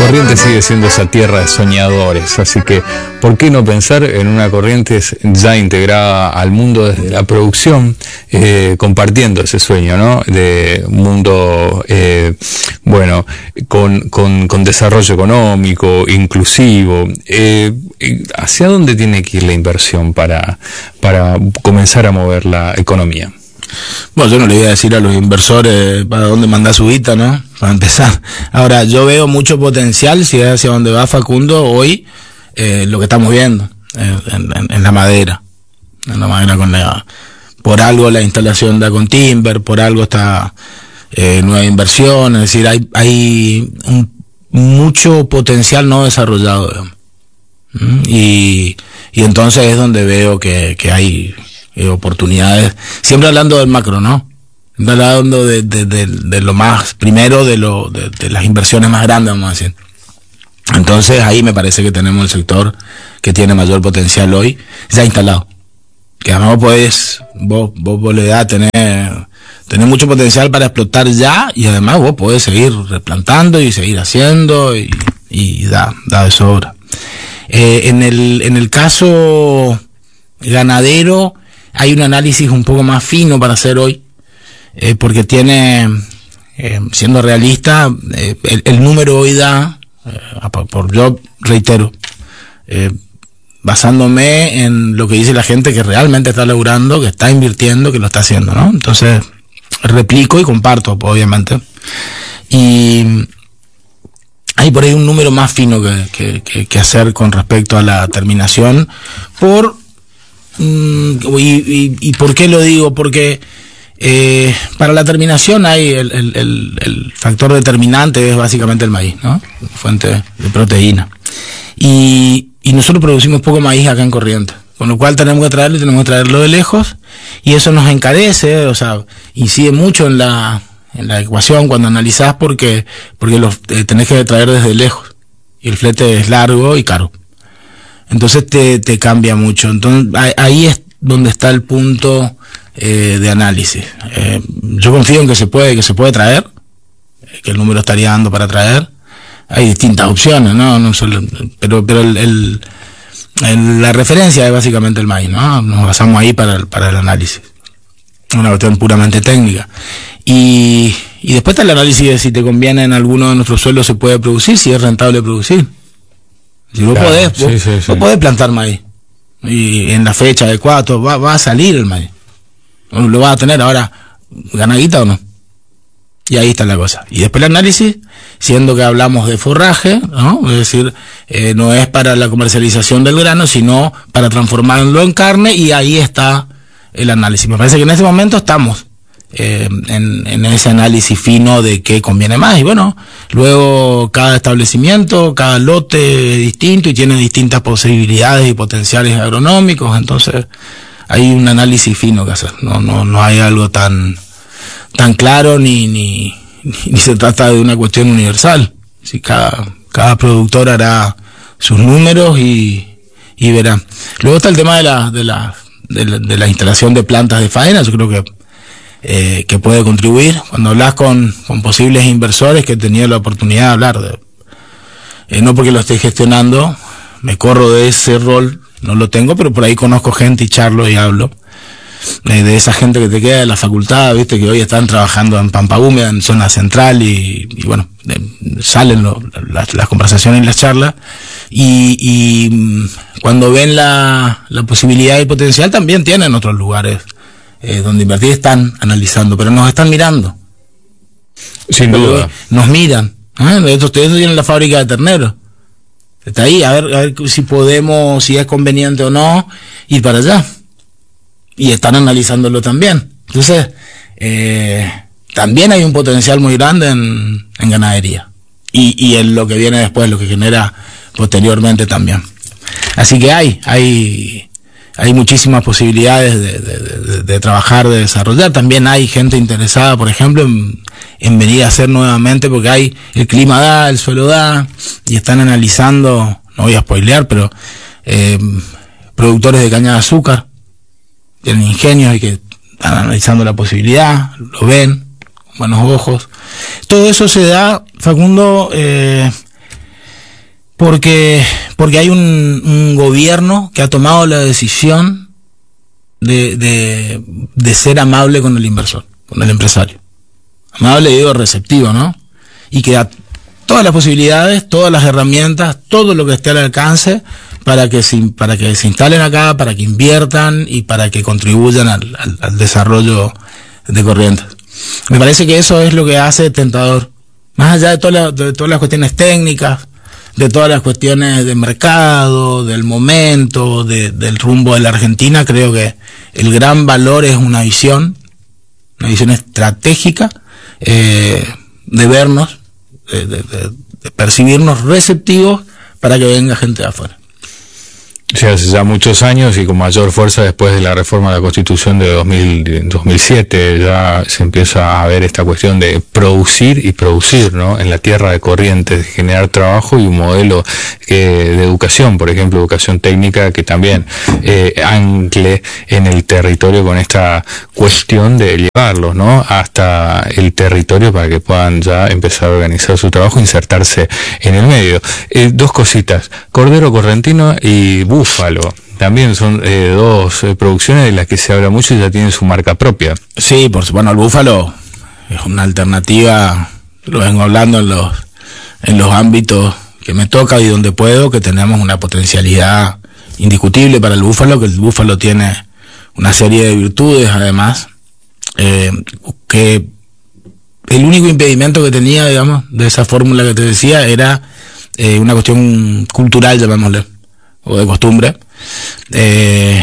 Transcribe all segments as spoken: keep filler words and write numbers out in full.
Corrientes sigue siendo esa tierra de soñadores, así que ¿por qué no pensar en una Corrientes ya integrada al mundo desde la producción, eh, compartiendo ese sueño, ¿no? De un mundo, eh, bueno, con, con, con desarrollo económico, inclusivo. Eh, ¿Hacia dónde tiene que ir la inversión para, para comenzar a mover la economía? Bueno, yo no le voy a decir a los inversores para dónde mandar su guita, ¿no? Para empezar. Ahora, yo veo mucho potencial, si es hacia donde va Facundo hoy, eh, lo que estamos viendo, eh, en, en, en la madera. En la madera con la... Por algo la instalación da con Timber, por algo está eh, nueva inversión, es decir, hay, hay un, mucho potencial no desarrollado, digamos. ¿Mm? Y, y entonces es donde veo que, que hay... Eh, oportunidades, siempre hablando del macro, ¿no? Siempre hablando de, de, de, de lo más, primero de lo de, de las inversiones más grandes, vamos a decir. Entonces ahí me parece que tenemos el sector que tiene mayor potencial hoy, ya instalado. Que además podés, vos, vos, vos le das a tener, tener mucho potencial para explotar ya, y además vos podés seguir replantando y seguir haciendo, y, y da, da de sobra. Eh, en el, en el caso ganadero, hay un análisis un poco más fino para hacer hoy, eh, porque tiene, eh, siendo realista, eh, el, el número hoy da, eh, por yo reitero, eh, basándome en lo que dice la gente que realmente está laburando, que está invirtiendo, que lo está haciendo, ¿no? Entonces, replico y comparto, obviamente. Y hay por ahí un número más fino que, que, que, que hacer con respecto a la terminación, por... Y, y, ¿Y por qué lo digo? Porque eh, para la terminación hay el, el, el, el factor determinante, es básicamente el maíz, ¿no? Fuente de proteína. Y, y nosotros producimos poco maíz acá en Corrientes, con lo cual tenemos que traerlo y tenemos que traerlo de lejos, y eso nos encarece, o sea, incide mucho en la, en la ecuación cuando analizás, porque, porque los eh, tenés que traer desde lejos, y el flete es largo y caro. Entonces te, te cambia mucho. Entonces ahí es donde está el punto eh, de análisis. Eh, yo confío en que se puede, que se puede traer, que el número estaría dando para traer. Hay distintas opciones, ¿no? No solo, pero pero el, el, el, la referencia es básicamente el maíz, ¿no? Nos basamos ahí para el, para el análisis. Una cuestión puramente técnica. Y, y después está el análisis de si te conviene en alguno de nuestros suelos se puede producir, si es rentable producir. Si vos, claro, podés, vos, sí, sí, sí. vos podés plantar maíz, y en la fecha adecuada va, va a salir el maíz, lo vas a tener. Ahora, ¿gana guita o no? Y ahí está la cosa. Y después el análisis, siendo que hablamos de forraje, ¿no? Es decir, eh, no es para la comercialización del grano, sino para transformarlo en carne, y ahí está el análisis. Me parece que en este momento estamos Eh, en, en ese análisis fino de qué conviene más, y bueno, luego cada establecimiento, cada lote es distinto y tiene distintas posibilidades y potenciales agronómicos, entonces hay un análisis fino que hacer, no, no, no hay algo tan, tan claro, ni, ni, ni se trata de una cuestión universal. Si cada, cada productor hará sus números y, y verá. Luego está el tema de la, de la, de la, de la instalación de plantas de faena. Yo creo que Eh, que puede contribuir. Cuando hablas con, con posibles inversores, que he tenido la oportunidad de hablar de, eh, no porque lo esté gestionando, me corro de ese rol, no lo tengo, pero por ahí conozco gente y charlo y hablo eh, de esa gente que te queda de la facultad, viste, que hoy están trabajando en Pampa Húmeda, en zona central, y, y bueno, eh, salen lo, las, las conversaciones y las charlas, y, y cuando ven la, la posibilidad y potencial, también tienen otros lugares Eh, donde invertir, están analizando, pero nos están mirando. Sin duda. Nos miran. ¿eh? Estos tienen la fábrica de terneros. Está ahí, a ver, a ver si podemos, si es conveniente o no, ir para allá. Y están analizándolo también. Entonces, eh, también hay un potencial muy grande en, en ganadería. Y, y en lo que viene después, lo que genera posteriormente también. Así que hay, hay... Hay muchísimas posibilidades de, de, de, de trabajar, de desarrollar. También hay gente interesada, por ejemplo, en, en venir a hacer nuevamente, porque hay, el clima da, el suelo da, y están analizando, no voy a spoilear, pero eh, productores de caña de azúcar, tienen ingenios y que están analizando la posibilidad, lo ven con buenos ojos. Todo eso se da, Facundo, eh, Porque, porque hay un, un gobierno que ha tomado la decisión de, de, de ser amable con el inversor, con el empresario. Amable, digo, receptivo, ¿no? Y que da todas las posibilidades, todas las herramientas, todo lo que esté al alcance para que se, para que se instalen acá, para que inviertan y para que contribuyan al, al, al desarrollo de Corrientes. Me parece que eso es lo que hace tentador. Más allá de, toda la, de todas las cuestiones técnicas, de todas las cuestiones de mercado, del momento, de, del rumbo de la Argentina, creo que el gran valor es una visión, una visión estratégica, eh, de vernos, de, de, de, de percibirnos receptivos para que venga gente de afuera. O sea, hace ya muchos años y con mayor fuerza después de la reforma de la Constitución de dos mil, dos mil siete, ya se empieza a ver esta cuestión de producir y producir, ¿no? En la tierra de Corrientes, generar trabajo y un modelo que, de educación, por ejemplo, educación técnica, que también eh, ancle en el territorio con esta cuestión de llevarlos, ¿no? Hasta el territorio para que puedan ya empezar a organizar su trabajo, insertarse en el medio. Eh, dos cositas, Cordero Correntino y Búfalo, también son eh, dos eh, producciones de las que se habla mucho y ya tienen su marca propia. Sí, por bueno, el Búfalo es una alternativa, lo vengo hablando en los en los ámbitos que me toca y donde puedo, que tenemos una potencialidad indiscutible para el Búfalo, que el Búfalo tiene una serie de virtudes además, eh, que el único impedimento que tenía, digamos, de esa fórmula que te decía era eh, una cuestión cultural, llamémosle, o de costumbre, eh,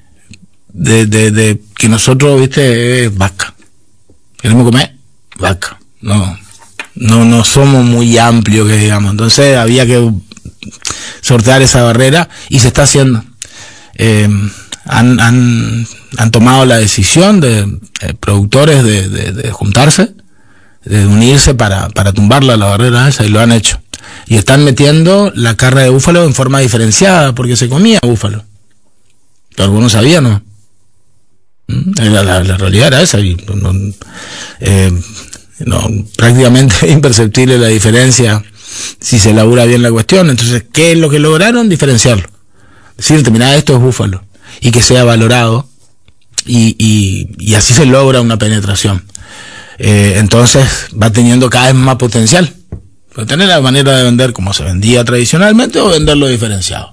de, de, de que nosotros, viste, es vaca. Queremos comer vaca. No, no, no somos muy amplios, que digamos. Entonces había que sortear esa barrera y se está haciendo. Eh, han, han, han tomado la decisión de eh, productores de, de, de juntarse, de unirse para, para tumbarla la barrera esa, y lo han hecho. Y están metiendo la carne de búfalo en forma diferenciada, porque se comía búfalo. Pero algunos sabían, ¿no? La, la, la realidad era esa. Y no, eh, no, prácticamente imperceptible la diferencia si se elabora bien la cuestión. Entonces, ¿qué es lo que lograron? Diferenciarlo. Decirte, mira, esto es búfalo. Y que sea valorado. Y, y, y así se logra una penetración. Eh, entonces, va teniendo cada vez más potencial. Tener la manera de vender como se vendía tradicionalmente o venderlo diferenciado.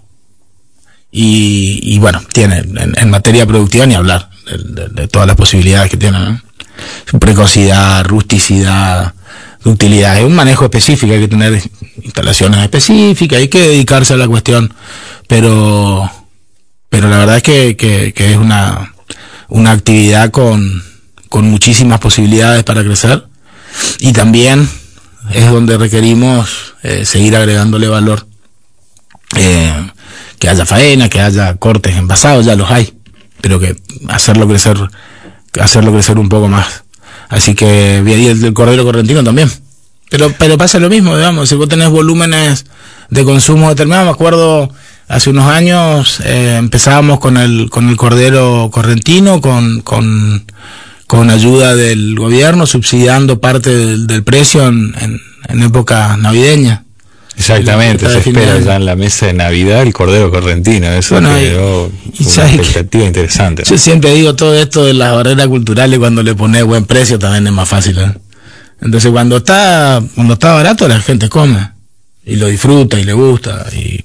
Y, y bueno, tiene en, en materia productiva ni hablar de, de, de todas las posibilidades que tiene, ¿no? Su precocidad, rusticidad, ductilidad, es un manejo específico, hay que tener instalaciones específicas, hay que dedicarse a la cuestión, pero pero la verdad es que, que, que es una, una actividad con, con muchísimas posibilidades para crecer, y también es donde requerimos eh, seguir agregándole valor, eh, que haya faena, que haya cortes envasados, ya los hay, pero que hacerlo crecer, hacerlo crecer un poco más. Así que, y el del Cordero Correntino también, pero pero pasa lo mismo, digamos, si vos tenés volúmenes de consumo determinados. Me acuerdo hace unos años eh, empezábamos con el con el Cordero Correntino, con con con ayuda del gobierno, subsidiando parte del, del precio en, en, en época navideña. Exactamente, se espera ya en la mesa de Navidad el Cordero Correntino. Eso bueno, quedó y, una expectativa que, interesante, ¿no? Yo siempre digo todo esto de las barreras culturales, cuando le pones buen precio también es más fácil, ¿eh? Entonces cuando está cuando está barato la gente come y lo disfruta y le gusta, y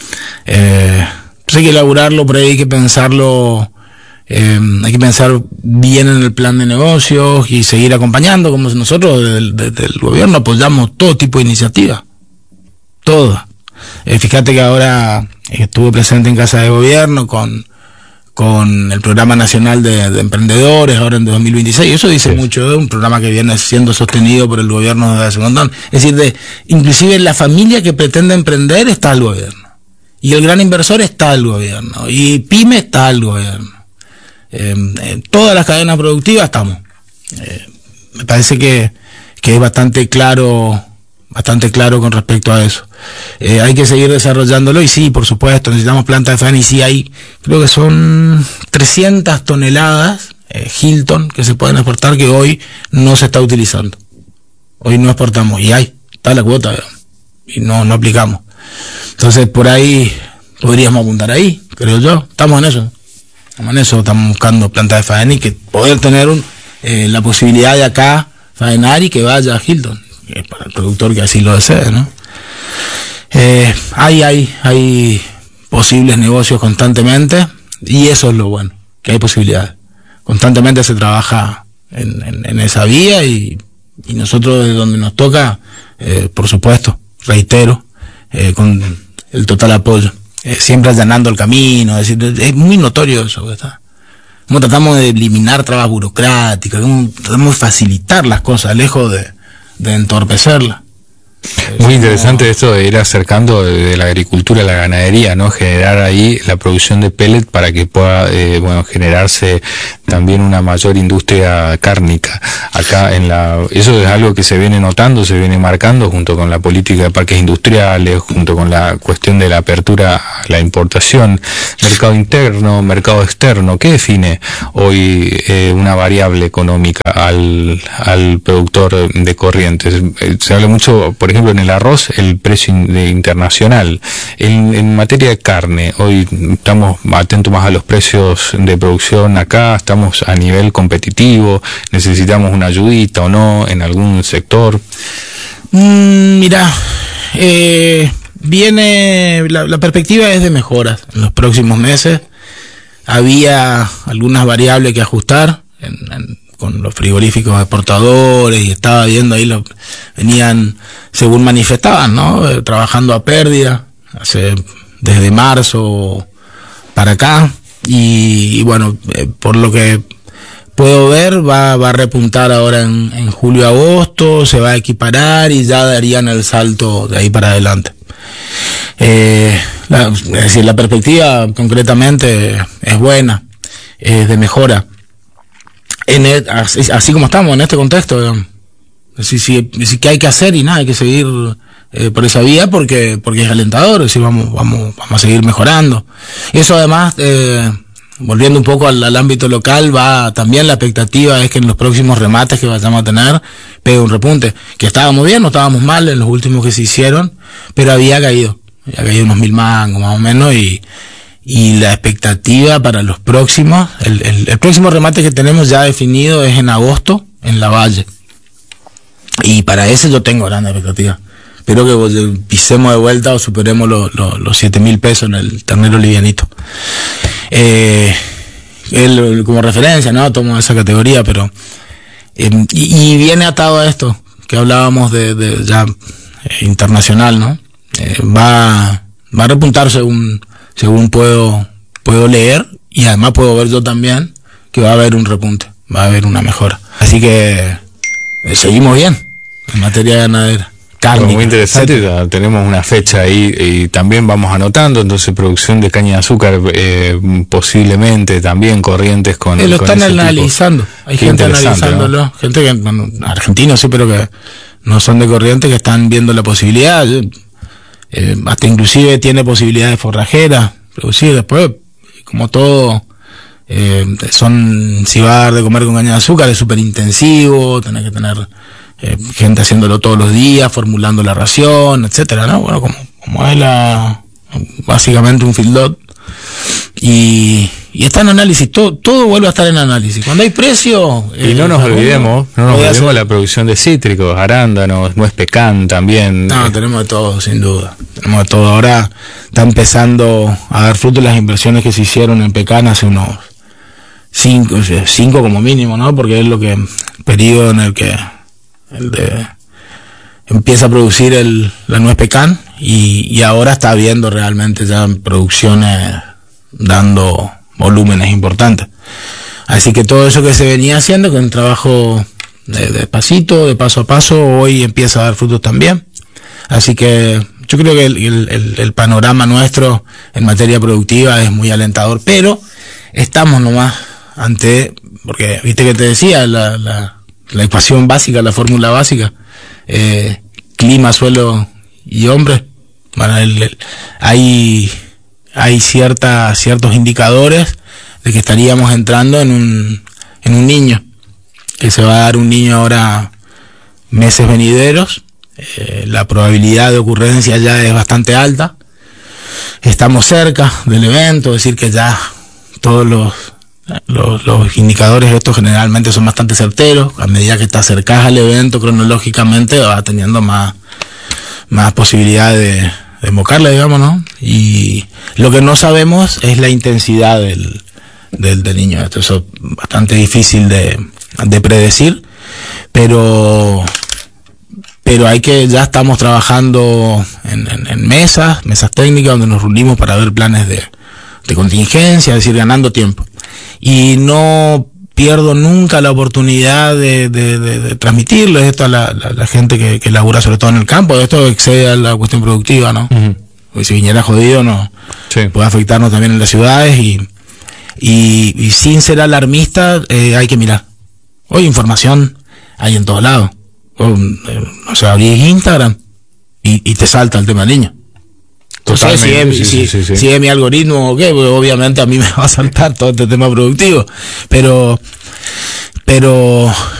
eh, pues hay que elaborarlo, pero hay que pensarlo. Eh, hay que pensar bien en el plan de negocios y seguir acompañando, como nosotros desde, desde el gobierno apoyamos todo tipo de iniciativas, todo. Eh, fíjate que ahora estuve presente en Casa de Gobierno con con el Programa Nacional de, de Emprendedores, ahora en dos mil veintiséis, eso dice sí. mucho, es un programa que viene siendo sostenido por el gobierno desde hace un montón. Es decir, de, inclusive la familia que pretende emprender está al gobierno, y el gran inversor está al gobierno, y PYME está al gobierno. Eh, en todas las cadenas productivas estamos. Eh, me parece que, que es bastante claro, bastante claro con respecto a eso. Eh, hay que seguir desarrollándolo, y sí, por supuesto, necesitamos plantas de faena, y sí hay, creo que son trescientas toneladas eh, Hilton que se pueden exportar, que hoy no se está utilizando. Hoy no exportamos, y hay, está la cuota, y no, no aplicamos. Entonces por ahí podríamos apuntar ahí, creo yo. Estamos en eso. Estamos en eso, estamos buscando plantas de faena y que poder tener un, eh, la posibilidad de acá faenar y que vaya a Hilton, que es para el productor que así lo desee, ¿no? Eh, hay, hay, hay posibles negocios constantemente y eso es lo bueno, que hay posibilidades. Constantemente se trabaja en, en, en esa vía y, y nosotros de donde nos toca, eh, por supuesto, reitero, eh, con el total apoyo. Eh, siempre allanando el camino, es decir, es muy notorio eso que está. Como tratamos de eliminar trabas burocráticas, como tratamos de facilitar las cosas, lejos de, de entorpecerlas. Muy interesante como... esto de ir acercando de, de la agricultura a la ganadería, ¿no? Generar ahí la producción de pellet para que pueda, eh, bueno, generarse también una mayor industria cárnica. Acá en la, eso es algo que se viene notando, se viene marcando junto con la política de parques industriales, junto con la cuestión de la apertura a la importación, mercado interno, mercado externo. ¿Qué define hoy eh, una variable económica al, al productor de Corrientes? Se habla mucho, por ejemplo, en el arroz, el precio internacional. En, en materia de carne, hoy estamos atentos más a los precios de producción acá, estamos a nivel competitivo, necesitamos una ayudita o no en algún sector. Mm, mira, eh, viene, la, la perspectiva es de mejoras en los próximos meses. Había algunas variables que ajustar en, en con los frigoríficos exportadores y estaba viendo ahí, lo, venían, según manifestaban, ¿no? Eh, trabajando a pérdida, hace, desde marzo para acá, y, y bueno, eh, por lo que puedo ver, va, va a repuntar ahora en, en julio, agosto, se va a equiparar y ya darían el salto de ahí para adelante. Eh, la, es decir, la perspectiva concretamente es buena, es de mejora. En el, así, así como estamos en este contexto, sí, sí, sí que hay que hacer y nada, hay que seguir eh, por esa vía porque porque es alentador, es decir, vamos vamos vamos a seguir mejorando. Y eso además, eh, volviendo un poco al, al ámbito local, va también la expectativa es que en los próximos remates que vayamos a tener pegue un repunte, que estábamos bien, no estábamos mal en los últimos que se hicieron, pero había caído, había caído unos mil mangos más o menos y Y la expectativa para los próximos, el, el, el próximo remate que tenemos ya definido es en agosto, en La Valle. Y para ese yo tengo grandes expectativas. Espero que pisemos de vuelta o superemos lo, lo, los siete mil pesos en el ternero livianito. Eh, él, como referencia, ¿no? Tomo esa categoría, pero... Eh, y, y viene atado a esto, que hablábamos de, de ya eh, internacional, ¿no? Eh, va, va a repuntar según... según puedo puedo leer y además puedo ver yo también que va a haber un repunte, va a haber una mejora. Así que eh, seguimos bien en materia ganadera. Bueno, muy interesante, ya tenemos una fecha ahí y también vamos anotando, entonces producción de caña de azúcar eh, posiblemente también Corrientes con... Eh, lo con están analizando, tipo. Hay Qué gente analizándolo, ¿no? Gente que, bueno, argentinos sí, pero que no son de Corrientes, que están viendo la posibilidad. Yo, Eh, hasta inclusive tiene posibilidades forrajeras, producir después, como todo, eh, son, si va a dar de comer con caña de azúcar es súper intensivo, tenés que tener eh, gente haciéndolo todos los días, formulando la ración, etcétera, ¿no? Bueno, como, como es la, básicamente un feedlot, y, y está en análisis, todo, todo vuelve a estar en análisis. Cuando hay precio... Y eh, no nos olvidemos, no nos olvidemos de la producción de cítricos, arándanos, nuez pecan también. No, tenemos de todo, sin duda. Tenemos de todo. Ahora está empezando a dar fruto las inversiones que se hicieron en pecan hace unos cinco, cinco como mínimo, ¿no? Porque es lo que, el periodo en el que el de, empieza a producir el, la nuez pecan y, y ahora está viendo realmente ya producciones dando volúmenes importantes. Así que todo eso que se venía haciendo, con un trabajo de, de pasito, de paso a paso, hoy empieza a dar frutos también. Así que yo creo que el, el, el panorama nuestro en materia productiva es muy alentador, pero estamos nomás ante, porque viste que te decía, la, la, la ecuación básica, la fórmula básica, eh, clima, suelo y hombre. Bueno, el, el, hay, hay cierta, ciertos indicadores de que estaríamos entrando en un, en un niño, que se va a dar un niño ahora meses venideros. Eh, la probabilidad de ocurrencia ya es bastante alta, estamos cerca del evento, es decir que ya todos los, los, los indicadores estos generalmente son bastante certeros. A medida que te acercas al evento cronológicamente vas teniendo más, más posibilidad de, de invocarle, digamos, ¿no? Y lo que no sabemos es la intensidad del, del, del niño. Esto es bastante difícil de, de predecir, pero pero hay que, ya estamos trabajando en, en, en mesas, mesas técnicas donde nos reunimos para ver planes de, de contingencia, es decir, ganando tiempo. Y no pierdo nunca la oportunidad de, de, de, de transmitirles esto a la, la, la gente que, que labura sobre todo en el campo. Esto excede a la cuestión productiva, ¿no? Uh-huh. Porque si viniera jodido, no, sí, puede afectarnos también en las ciudades y, y, y sin ser alarmista, eh, hay que mirar. Hoy información hay en todos lados. O, eh, o sea, abrís Instagram y, y te salta el tema del niño. Entonces, si es, sí, si, sí, sí. si es mi algoritmo, okay, pues obviamente a mí me va a saltar todo este tema productivo. Pero, pero